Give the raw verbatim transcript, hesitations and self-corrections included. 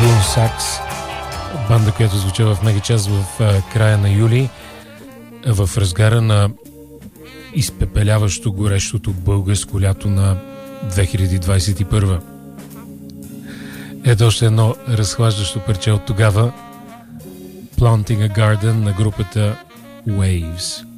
Sax, банда, която звуча в Мегачас в а, края на юли, в разгара на изпепеляващо горещото българско лято на две хиляди двадесет и първа. Ето още едно разхлаждащо парче от тогава, Planting a Garden на групата Waves.